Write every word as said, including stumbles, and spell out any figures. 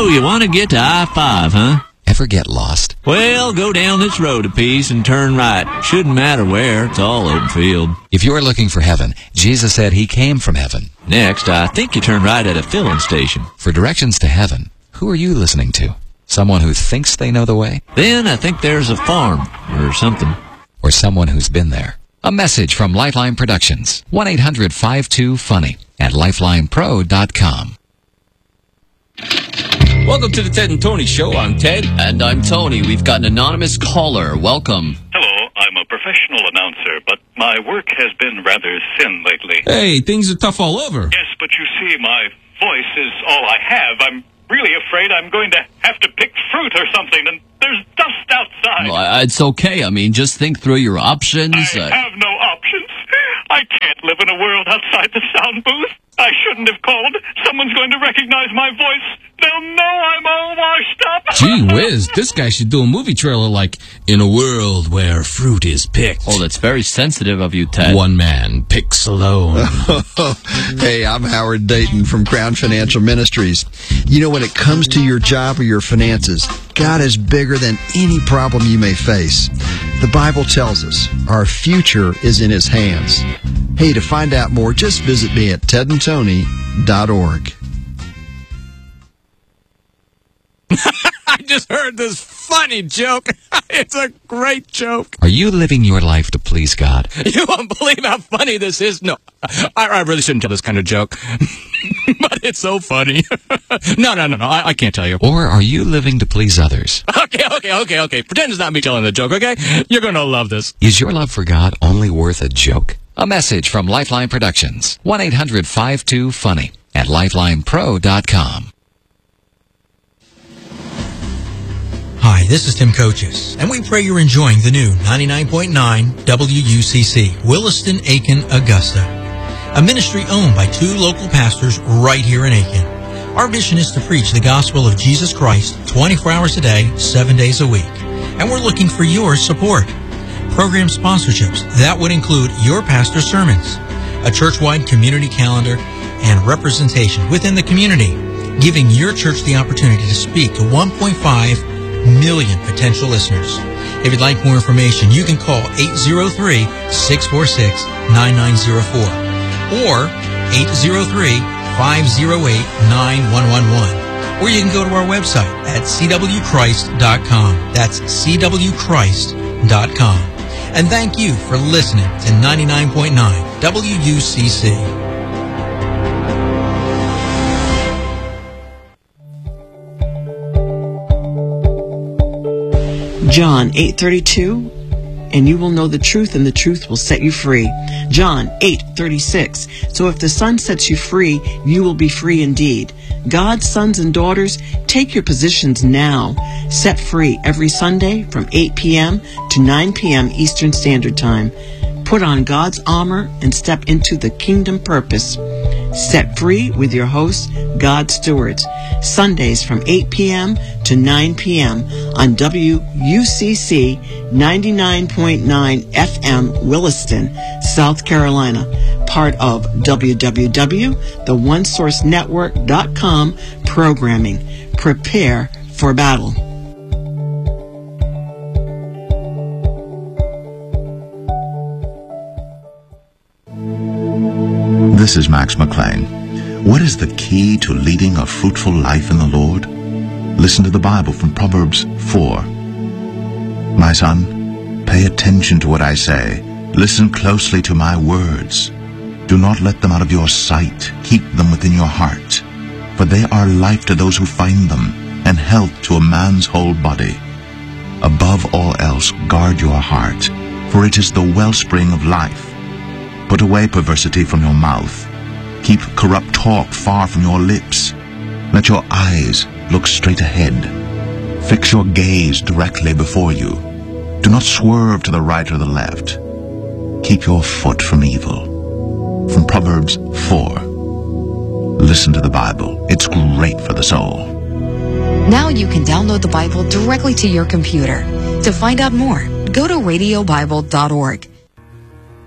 So you want to get to I five, huh? Ever get lost? Well, go down this road a piece and turn right. Shouldn't matter where. It's all open field. If you're looking for heaven, Jesus said he came from heaven. Next, I think you turn right at a filling station. For directions to heaven, who are you listening to? Someone who thinks they know the way? Then I think there's a farm or something. Or someone who's been there. A message from Lifeline Productions. one eight hundred five two funny at lifeline pro dot com. Welcome to the Ted and Tony Show. I'm Ted. And I'm Tony. We've got an anonymous caller. Welcome. Hello, I'm a professional announcer, but my work has been rather thin lately. Hey, things are tough all over. Yes, but you see, my voice is all I have. I'm really afraid I'm going to have to pick fruit or something, and there's dust outside. Well, it's okay. I mean, just think through your options. I uh, have no options. I can't live in a world outside the sound booth. I shouldn't have called. Someone's going to recognize my voice. They'll know I'm all washed up. Gee whiz, this guy should do a movie trailer like, in a world where fruit is picked. Oh, that's very sensitive of you, Ted. One man picks alone. Hey, I'm Howard Dayton from Crown Financial Ministries. You know, when it comes to your job or your finances, God is bigger than any problem you may face. The Bible tells us our future is in His hands. Hey, to find out more, just visit me at ted and tony dot org. I just heard this funny joke. It's a great joke. Are you living your life to please God? You won't believe how funny this is. No, I, I really shouldn't tell this kind of joke. But it's so funny. No, no, no, no, I, I can't tell you. Or are you living to please others? Okay, okay, okay, okay. Pretend it's not me telling the joke, okay? You're going to love this. Is your love for God only worth a joke? A message from Lifeline Productions. one eight hundred five two funny at lifeline pro dot com. Hi, this is Tim Coaches, and we pray you're enjoying the new ninety-nine point nine W U C C, Williston, Aiken, Augusta, a ministry owned by two local pastors right here in Aiken. Our mission is to preach the gospel of Jesus Christ twenty-four hours a day, seven days a week, and we're looking for your support. Program sponsorships, that would include your pastor's sermons, a church-wide community calendar, and representation within the community, giving your church the opportunity to speak to one point five million potential listeners. If you'd like more information, you can call eight zero three, six four six, nine nine zero four or eight zero three, five zero eight, nine one one one. Or you can go to our website at c w christ dot com. That's c w christ dot com. And thank you for listening to ninety-nine point nine W U C C. John eight thirty-two, and you will know the truth, and the truth will set you free. John eight thirty-six, so if the Son sets you free, you will be free indeed. God's sons and daughters, take your positions now. Set free every Sunday from eight p.m. to nine p.m. Eastern Standard Time. Put on God's armor and step into the kingdom purpose. Set free with your hosts, God Stewards. Sundays from eight p.m. to nine p.m. on W U C C ninety-nine point nine F M Williston, South Carolina. Part of w w w dot the one source network dot com programming. Prepare for battle. This is Max McLean. What is the key to leading a fruitful life in the Lord? Listen to the Bible from Proverbs four. My son, pay attention to what I say. Listen closely to my words. Do not let them out of your sight. Keep them within your heart. For they are life to those who find them, and health to a man's whole body. Above all else, guard your heart, for it is the wellspring of life. Put away perversity from your mouth. Keep corrupt talk far from your lips. Let your eyes look straight ahead. Fix your gaze directly before you. Do not swerve to the right or the left. Keep your foot from evil. From Proverbs four. Listen to the Bible. It's great for the soul. Now you can download the Bible directly to your computer. To find out more, go to radio bible dot org.